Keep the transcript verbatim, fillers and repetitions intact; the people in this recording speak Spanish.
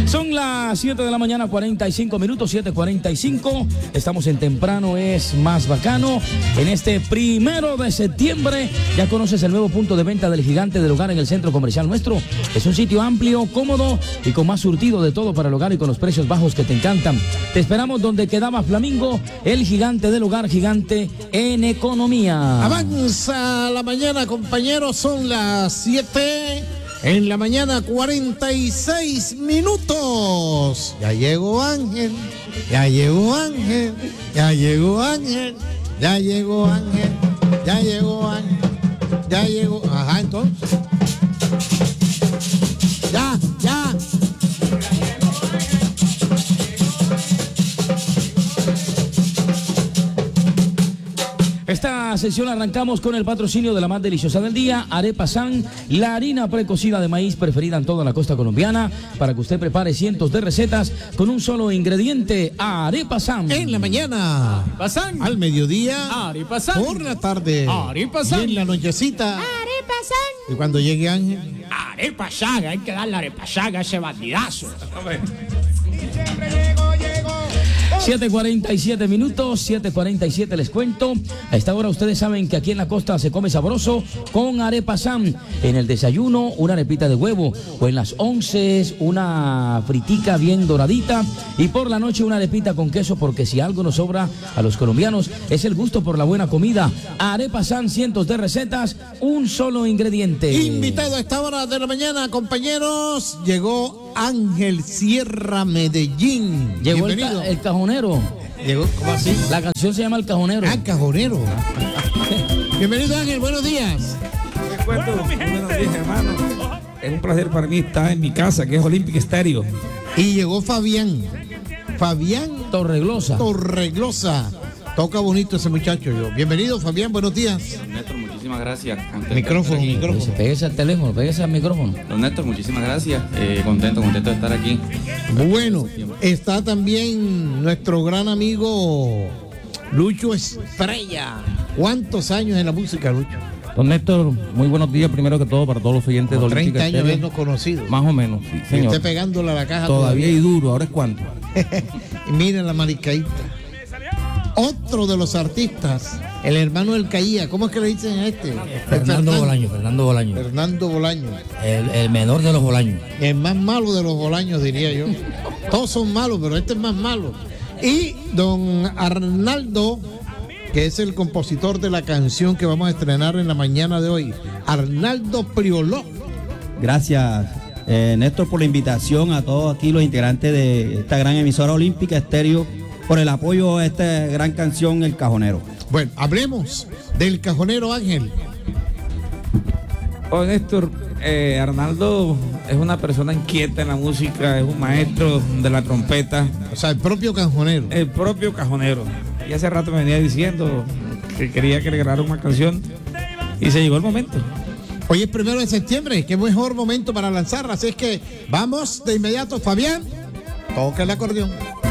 Son las siete de la mañana, cuarenta y cinco minutos, siete cuarenta y cinco. Estamos en Temprano es Más Bacano. En este primero de septiembre, ya conoces el nuevo punto de venta del Gigante del Hogar en el Centro Comercial Nuestro. Es un sitio amplio, cómodo y con más surtido de todo para el hogar y con los precios bajos que te encantan. Te esperamos donde quedaba Flamingo, el Gigante del Hogar, gigante en economía. Avanza la mañana, compañeros, son las siete en la mañana, cuarenta y seis minutos. Ya llegó Ángel, ya llegó Ángel, ya llegó Ángel, ya llegó Ángel, ya llegó Ángel, ya llegó. Ajá, entonces. Ya, ya. Esta sesión arrancamos con el patrocinio de la más deliciosa del día, Arepa San, la harina precocida de maíz preferida en toda la costa colombiana, para que usted prepare cientos de recetas con un solo ingrediente, Arepa San. En la mañana, Arepa San. Al mediodía, Arepa San. por la tarde, Arepa San. y en la nochecita, Arepa San. y cuando llegue Ángel, Arepa Saga, hay que darle arepa Saga a ese bandidazo. siete cuarenta y siete minutos, siete cuarenta y siete les cuento. A esta hora ustedes saben que aquí en la costa se come sabroso con Arepa San. En el desayuno, una arepita de huevo. O en las once, una fritica bien doradita. Y por la noche, una arepita con queso, porque si algo nos sobra a los colombianos es el gusto por la buena comida. Arepa San, cientos de recetas, un solo ingrediente. invitado a esta hora de la mañana, compañeros, llegó Ángel Sierra Medellín. Llegó el, Bienvenido. ca el cajonero. Llegó, ¿cómo así? La canción se llama El Cajonero. Ah, cajonero. Bienvenido, Ángel, buenos días. Te cuento, buenos días, hermano. Es un placer para mí estar en mi casa, que es Olympic Stereo. Y llegó Fabián. Fabián Torreglosa. Torreglosa. Toca bonito ese muchacho. Yo. Bienvenido, Fabián, buenos días. Don Néstor, muchísimas gracias. Contento Micrófono, de estar aquí. micrófono. Pégase al teléfono, pégase al micrófono. Don Néstor, muchísimas gracias. Eh, contento, contento de estar aquí. Bueno, está también nuestro gran amigo Lucho Estrella. ¿Cuántos años en la música, Lucho? Don Néstor, muy buenos días primero que todo para todos los oyentes Como de treinta Olímpica años Estéreo. habernos conocido. Más o menos, sí, Y señor. usted pegándole a la caja Todavía y duro, ¿ahora es cuánto? Y miren la maricaíta. Otro de los artistas, el hermano del Caía, ¿cómo es que le dicen a este? Fernando Bolaño, Fernando Bolaño. Fernando Bolaño. El, el menor de los Bolaños. El más malo de los Bolaños, diría yo. Todos son malos, pero este es más malo. Y don Arnaldo, que es el compositor de la canción que vamos a estrenar en la mañana de hoy. Arnaldo Prioló. Gracias, eh, Néstor, por la invitación, a todos aquí los integrantes de esta gran emisora Olímpica Estéreo, por el apoyo a esta gran canción, El Cajonero. Bueno, hablemos del Cajonero, Ángel. Oh, Néstor, eh, Arnaldo es una persona inquieta en la música, es un maestro de la trompeta. O sea, el propio cajonero. El propio cajonero. Y hace rato me venía diciendo que quería que le grabara una canción y se llegó el momento. Hoy es primero de septiembre, qué mejor momento para lanzarla. Así es que vamos de inmediato, Fabián, toca el acordeón.